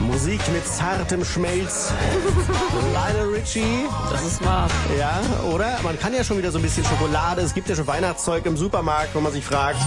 Musik mit zartem Schmelz. Lionel Richie. Das ist wahr. Ja, oder? Man kann ja schon wieder so ein bisschen Schokolade. Es gibt ja schon Weihnachtszeug im Supermarkt, wo man sich fragt.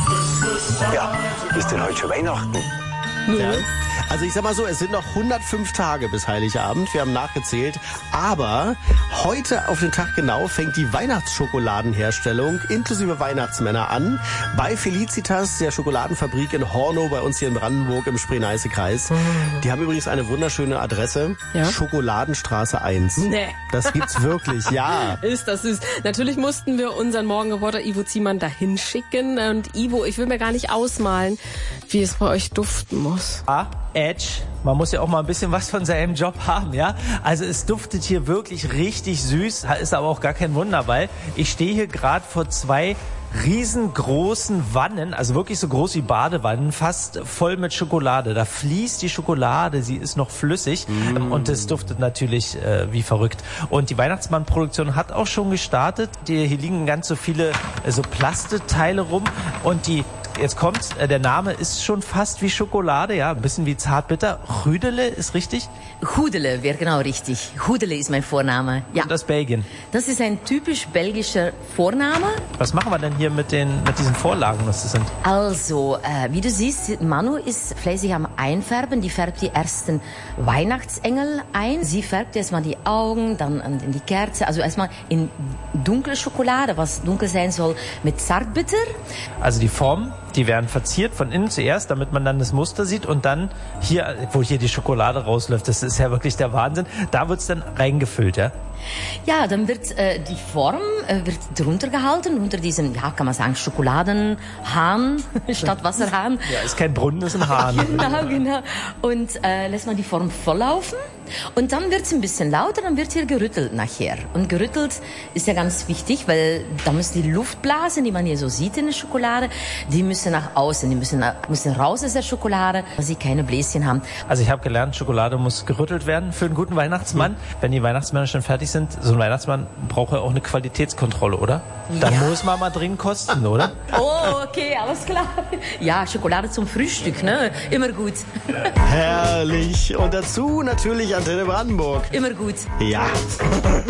Ja, ist denn heute schon Weihnachten? Ja. Also ich sag mal so, es sind noch 105 Tage bis Heiligabend. Wir haben nachgezählt. Aber heute auf den Tag genau fängt die Weihnachtsschokoladenherstellung inklusive Weihnachtsmänner an. Bei Felicitas, der Schokoladenfabrik in Hornow, bei uns hier in Brandenburg im Spree-Neiße-Kreis. Die haben übrigens eine wunderschöne Adresse. Ja? Schokoladenstraße 1. Nee. Das gibt's wirklich, ja. Ist das süß. Natürlich mussten wir unseren Morgenreporter Ivo Ziemann dahin schicken. Und Ivo, ich will mir gar nicht ausmalen, wie es bei euch duften muss. Edge. Man muss ja auch mal ein bisschen was von seinem Job haben, ja? Also es duftet hier wirklich richtig süß, ist aber auch gar kein Wunder, weil ich stehe hier gerade vor zwei riesengroßen Wannen, also wirklich so groß wie Badewannen, fast voll mit Schokolade. Da fließt die Schokolade, sie ist noch flüssig und es duftet natürlich wie verrückt. Und die Weihnachtsmannproduktion hat auch schon gestartet. Hier liegen ganz so viele so Plasteteile rum und jetzt kommt's, der Name ist schon fast wie Schokolade, ja, ein bisschen wie Zartbitter. Rüdele ist richtig? Hudele wäre genau richtig. Hudele ist mein Vorname. Ja. Und aus Belgien. Das ist ein typisch belgischer Vorname. Was machen wir denn hier mit diesen Vorlagen, was das sind? Also, wie du siehst, Manu ist fleißig am Einfärben. Die färbt die ersten Weihnachtsengel ein. Sie färbt erstmal die Augen, dann in die Kerze. Also erstmal in dunkle Schokolade, was dunkel sein soll, mit Zartbitter. Also die Formen, die werden verziert von innen zuerst, damit man dann das Muster sieht und dann hier, wo hier die Schokolade rausläuft, das ist ja wirklich der Wahnsinn, da wird's dann reingefüllt, ja? Ja, dann wird die Form wird drunter gehalten, unter diesem, ja, kann man sagen, Schokoladenhahn statt Wasserhahn. Ja, ist kein Brunnen, ist ein Hahn. Genau. Und lässt man die Form volllaufen. Und dann wird's ein bisschen lauter, dann wird hier gerüttelt nachher. Und gerüttelt ist ja ganz wichtig, weil da müssen die Luftblasen, die man hier so sieht in der Schokolade, die müssen nach außen, die müssen raus aus der Schokolade, dass sie keine Bläschen haben. Also ich habe gelernt, Schokolade muss gerüttelt werden für einen guten Weihnachtsmann. Wenn die Weihnachtsmänner schon fertig sind, so ein Weihnachtsmann braucht ja auch eine Qualitätskontrolle, oder? Da muss man mal dringend kosten, oder? Oh, okay, alles klar. Ja, Schokolade zum Frühstück, ne? Immer gut. Herrlich. Und dazu natürlich Antenne Brandenburg. Immer gut. Ja.